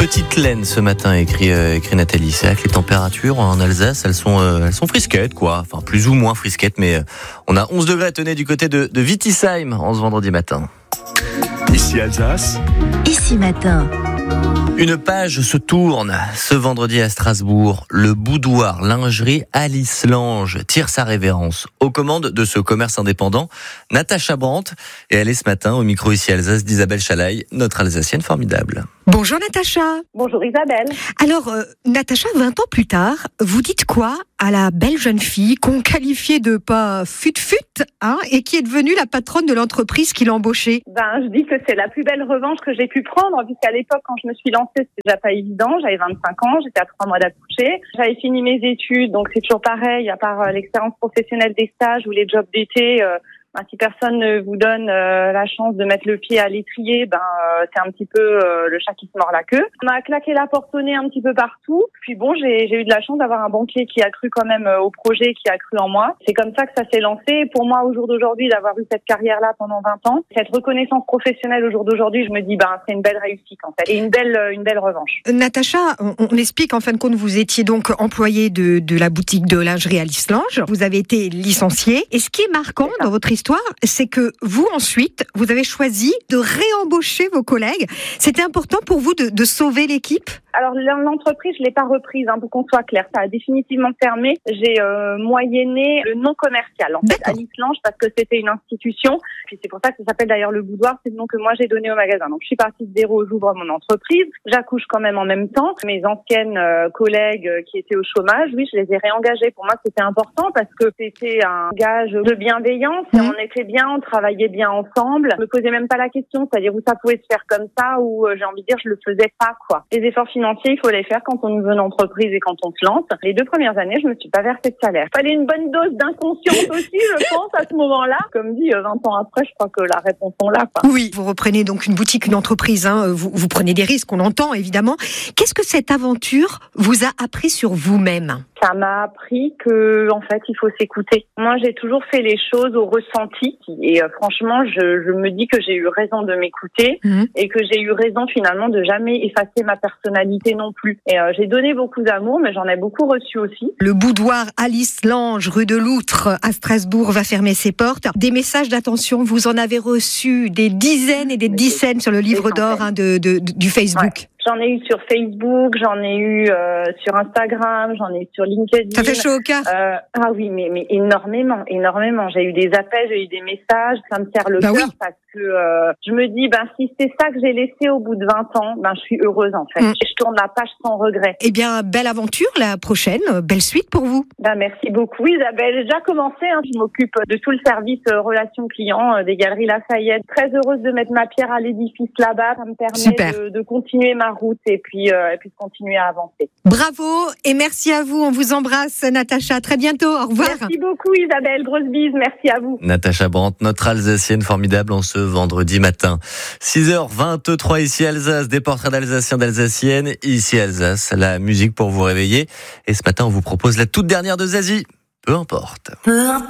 Petite laine ce matin, écrit Nathalie. C'est vrai que les températures en Alsace, elles sont frisquettes, quoi. Enfin, plus ou moins frisquettes, mais on a 11 degrés, tenez, du côté de Wittisheim en ce vendredi matin. Ici Alsace. Ici matin. Une page se tourne ce vendredi à Strasbourg. Le boudoir lingerie Alice Lange tire sa révérence aux commandes de ce commerce indépendant. Natacha Brandt, et elle est ce matin au micro ici Alsace d'Isabelle Chalaille, notre Alsacienne formidable. Bonjour Natacha. Bonjour Isabelle. Alors, Natacha, 20 ans plus tard, vous dites quoi à la belle jeune fille qu'on qualifiait de pas fut-fut, et qui est devenue la patronne de l'entreprise qui l'a embauchée? Je dis que c'est la plus belle revanche que j'ai pu prendre, puisqu'à l'époque, quand je me suis lancée, c'était déjà pas évident. J'avais 25 ans, j'étais à 3 mois d'accoucher. J'avais fini mes études, donc c'est toujours pareil, à part l'expérience professionnelle des stages ou les jobs d'été. Si personne ne vous donne la chance de mettre le pied à l'étrier, c'est un petit peu le chat qui se mord la queue. On m'a claqué la porte au nez un petit peu partout. Puis bon, j'ai eu de la chance d'avoir un banquier qui a cru quand même au projet, qui a cru en moi. C'est comme ça que ça s'est lancé. Pour moi, au jour d'aujourd'hui, d'avoir eu cette carrière-là pendant 20 ans, cette reconnaissance professionnelle au jour d'aujourd'hui, je me dis, c'est une belle réussite en fait, et une belle revanche. Natacha, on explique en fin de compte, vous étiez donc employée de la boutique de lingerie Alice Lange. Vous avez été licenciée. Et ce qui est marquant dans votre histoire, c'est que vous, ensuite, vous avez choisi de réembaucher vos collègues. C'était important pour vous de sauver l'équipe? Alors, l'entreprise, je l'ai pas reprise, pour qu'on soit clair. Ça a définitivement fermé. J'ai moyenné le nom commercial, en fait, Alice Lange, parce que c'était une institution. Puis c'est pour ça que ça s'appelle d'ailleurs le boudoir. C'est le nom que moi j'ai donné au magasin. Donc, je suis partie de zéro, j'ouvre mon entreprise. J'accouche quand même en même temps. Mes anciennes collègues qui étaient au chômage, oui, je les ai réengagées. Pour moi, c'était important parce que c'était un gage de bienveillance. Et on était bien, on travaillait bien ensemble. Je me posais même pas la question, c'est-à-dire où ça pouvait se faire comme ça, ou j'ai envie de dire, je le faisais pas, quoi. Les efforts financiers, il faut les faire quand on ouvre une entreprise et quand on se lance. Les 2 premières années, je me suis pas versé de salaire. Fallait une bonne dose d'inconscience aussi, je pense, à ce moment-là. Comme dit, 20 ans après, je crois que la réponse est là, quoi. Oui, vous reprenez donc une boutique, une entreprise, vous prenez des risques, on entend évidemment. Qu'est-ce que cette aventure vous a appris sur vous-même? Ça m'a appris que, en fait, il faut s'écouter. Moi, j'ai toujours fait les choses au ressenti. Et franchement, je me dis que j'ai eu raison de m'écouter et que j'ai eu raison finalement de jamais effacer ma personnalité non plus. Et j'ai donné beaucoup d'amour, mais j'en ai beaucoup reçu aussi. Le boudoir Alice Lange, rue de Loutre, à Strasbourg, va fermer ses portes. Des messages d'attention, vous en avez reçu des dizaines et des dizaines sur le livre d'or du Facebook. Ouais. J'en ai eu sur Facebook, j'en ai eu sur Instagram, j'en ai eu sur LinkedIn. Ça fait chaud au cœur. Ah oui, mais énormément. J'ai eu des appels, j'ai eu des messages, ça me serre le cœur parce que je me dis, si c'est ça que j'ai laissé au bout de 20 ans, je suis heureuse en fait. Je tourne la page sans regret. Eh bien, belle aventure la prochaine, belle suite pour vous. Merci beaucoup Isabelle. J'ai déjà commencé, je m'occupe de tout le service relations clients des Galeries Lafayette. Très heureuse de mettre ma pierre à l'édifice là-bas, ça me permet de continuer ma route et puis de continuer à avancer. Bravo et merci à vous. On vous embrasse, Natacha. À très bientôt. Au revoir. Merci beaucoup, Isabelle. Grosse bise. Merci à vous. Natacha Brandt, notre Alsacienne formidable en ce vendredi matin. 6h23 ici Alsace. Des portraits d'Alsaciens, d'Alsaciennes. Ici Alsace. La musique pour vous réveiller. Et ce matin, on vous propose la toute dernière de Zazie. Peu importe.